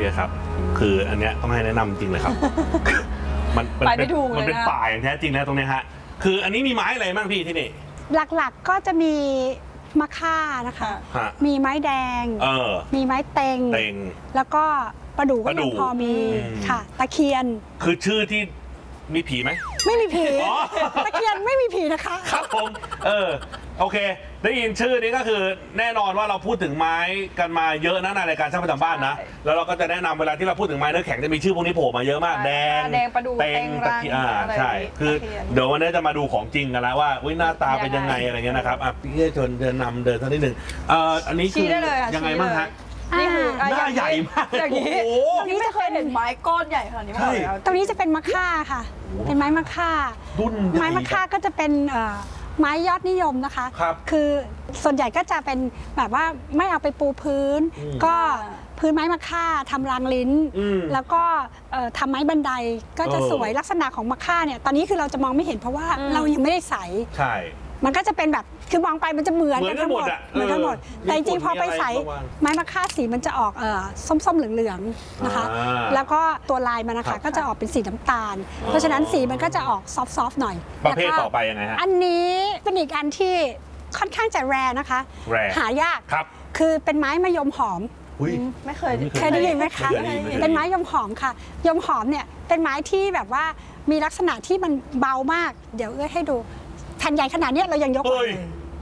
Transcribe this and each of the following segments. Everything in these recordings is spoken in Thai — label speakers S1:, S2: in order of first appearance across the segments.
S1: ครับคืออันเนี้ยต้องให้แนะนำจริงเลยครับ มันเป็นป่าอย่างแท้จริงแล้วตรงนี้ฮะคืออันนี้มีไม้อะไรบ้างพี่ที่นี่
S2: หลักๆก็จะมีมะค่านะคะมีไม้แดงมีไม้เต็งแล้วก็ประดู่ก็ยังพอมีค่ะตะเคียน
S1: คือชื่อที่มีผีไหม
S2: ไม่มีผีตะเคียนไม่มีผีนะคะ
S1: ครับผมโอเคได้ยินชื่อนี้ก็คือแน่นอนว่าเราพูดถึงไม้กันมาเยอะนะในรายการช่างประจำบ้านนะแล้วเราก็จะแนะนำเวลาที่เราพูดถึงไม้เนื้อแข็งจะมีชื่อพวกนี้โผล่มาเยอะมากแดง
S3: ประดู่เต็ง
S1: ตะเคียนใช่คือเดี๋ยววันนี้จะมาดูของจริงกันแล้วว่าหน้าตาเป็นยังไงอะไรเงี้ยนะครับพี่เชิญเดินนำเดินสักนิดหนึ่งอันนี้คือยังไงบ้างฮะ
S3: นี่คือ
S1: หน้าใหญ่มาก
S3: อย่างนี้ตรงนี้ไม่เคยเห็นไม้ก้อนใหญ่ขนาดนี้มาก่อนแล้ว
S2: ตรงนี้จะเป็นมะค่าค่ะเป็นไม้มะค่าไม้มะค่าก็จะเป็นไม้ยอดนิยมนะคะคือส่วนใหญ่ก็จะเป็นแบบว่าไม่เอาไปปูพื้นก็พื้นไม้มะค่าทำรางลิ้นแล้วก็ทำไม้บันไดก็จะสวยลักษณะของมะค่าเนี่ยตอนนี้คือเราจะมองไม่เห็นเพราะว่าเรายังไม่ได้ใส่
S1: ใช่
S2: มันก็จะเป็นแบบคือมองไปมันจะเหมือนกันทั้งหมดเหมือนทั้งหมดแต่จริงพอไปใส่ไม้มะค่าสีมันจะออกส้มๆเหลืองๆนะคะแล้วก็ตัวลายมันนะคะก็จะออกเป็นสีน้ำตาลเพราะฉะนั้นสีมันก็จะออกซอฟต์ๆหน่อย
S1: ประเภทต่อไปยังไงฮะ
S2: อันนี้เป็นอีกอันที่ค่อนข้างจะแรร์นะคะหายากคือเป็นไม้มะยมหอม
S3: ไม่เคย
S2: ได้ยินไหมคะเป็นไม้ยมหอมค่ะยมหอมเนี่ยเป็นไม้ที่แบบว่ามีลักษณะที่มันเบามากเดี๋ยวให้ดูแผ่นใหญ่ขนาดนี้เรายังยกเลย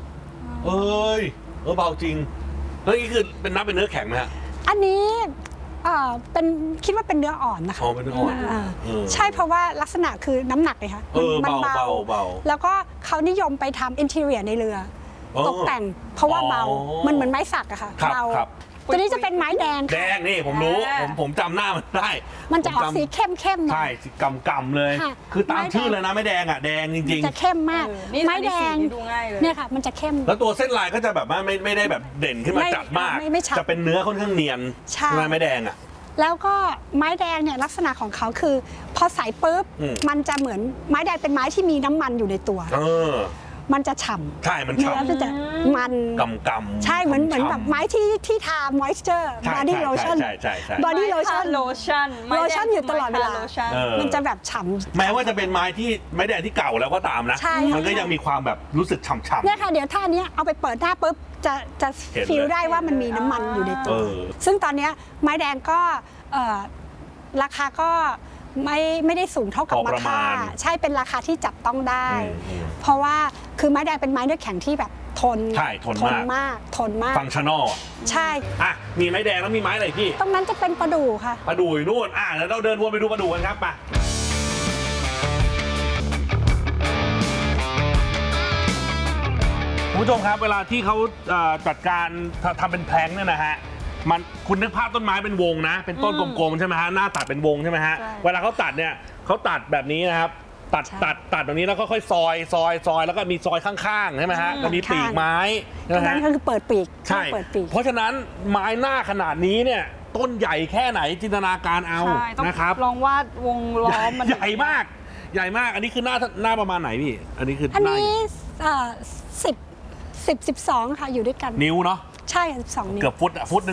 S1: เบาจริงแล้วนี่คือเป็นเป็นเนื้อแข็งไหมฮะ
S2: อันนี้เป็นคิดว่าเป็นเนื้ออ่อนนะคะ
S1: เป็นเนื้ออ่อน
S2: ใช่เพราะว่าลักษณะคือน้ำหนักเลยค่ะ
S1: มันเบา
S2: แล้วก็เขานิยมไปทำอินทีเรียในเรือตกแต่งเพราะว่าเบามันเหมือนไม้สักอะค่ะเบาตัวนี้จะเป็นไม้แดง
S1: นี่ผมรู้ผมจำหน้ามันได้
S2: มันจะออกสีเข้มๆหน่อย
S1: ใช่สีกำๆเลยคือตามชื่อเลยนะไม่แดงอ่ะแดงจริง
S2: ๆจะเข้มมากไม้แดงเนี่ยค่ะมันจะเข้ม
S1: แล้วตัวเส้นลายก็จะแบบว่าไม่ได้แบบเด่นขึ้นมาจัดมากจะเป็นเนื้อค่อนข้างเนียนไม้แดงอ่ะ
S2: แล้วก็ไม้แดงเนี่ยลักษณะของเขาคือพอใส่ปุ๊บมันจะเหมือนไม้แดงเป็นไม้ที่มีน้ำมันอยู่ในตัวมันจะฉ่ำ
S1: ใช่มันฉ่ำ
S2: มันจะมัน
S1: กำ
S2: ใช่เหมือนแบบไม้ที่ทามอยส์เจอร์บอดี้โลชั่นบอดี้โลชั่นอยู่ตลอดเวลามันจะแบบฉ่ำ
S1: แม้ว่าจะเป็นไม้ที่ไม้แดงที่เก่าแล้วก็ตามนะมันก็ยังมีความแบบรู้สึกฉ่ำๆ
S2: เนี่ยค่ะเดี๋ยวท่านี้เอาไปเปิดหน้าปุ๊บจะฟีลได้ว่ามันมีน้ำมันอยู่ในตัวซึ่งตอนนี้ไม้แดงก็ราคาก็ไม่ได้สูงเท่ากับมะค่าใช่เป็นราคาที่จับต้องได้เพราะว่าคือไม้แดงเป็นไม้เนื้อแข็งที่แบบทนมาก
S1: ฟังชั่นอล
S2: ใช่
S1: มีไม้แดงแล้วมีไม้อะไรพี่
S2: ตรงนั้นจะเป็นประดู่ค่ะ
S1: ประดู่นู่นแล้วเราเดินวนไปดูประดู่กันครับมาคุณผู้ชมครับเวลาที่เขาจัดการทำเป็นแพลงเนี่ยนะฮะมันคุณนึกภาพต้นไม้เป็นวงนะเป็นต้นกลมๆใช่ไหมฮะหน้าตัดเป็นวงใช่ไหมฮะเวลาเขาตัดเนี่ยเขาตัดแบบนี้นะครับตัดตรงนี้แล้วก็ค่อยซอยแล้วก็มีซอยข้างๆใช่ไหมฮะก็มีปีกไม้
S2: ตรงนั้นก็คือเปิดปีก
S1: ใช่เพราะฉะนั้นไม้หน้าขนาดนี้เนี่ยต้นใหญ่แค่ไหนจินตนาการเอานะครับ
S3: ลองวาดวงล้อมมัน
S1: ใหญ่มากอันนี้คือหน้าประมาณไหนพี่อันนี้คือ
S2: อันนี้10 12ค่ะอยู่ด้วยกัน
S1: นิ้วเนาะ
S2: ใช่12 นิ้ว
S1: เกือบฟุต